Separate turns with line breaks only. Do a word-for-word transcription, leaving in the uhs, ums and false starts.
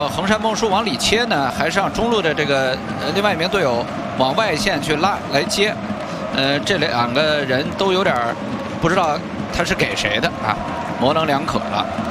呃，衡山梦书往里切呢，还是让中路的这个呃另外一名队友往外线去拉来接？呃，这两个人都有点不知道他是给谁的啊，模棱两可了。